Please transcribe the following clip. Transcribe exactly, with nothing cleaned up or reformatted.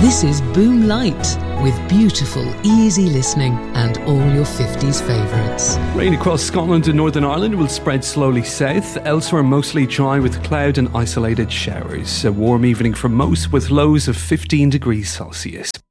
This is Boom Light, with beautiful, easy listening and all your fifties favourites. Rain across Scotland and Northern Ireland will spread slowly south. Elsewhere, mostly dry with cloud and isolated showers. A warm evening for most, with lows of fifteen degrees Celsius.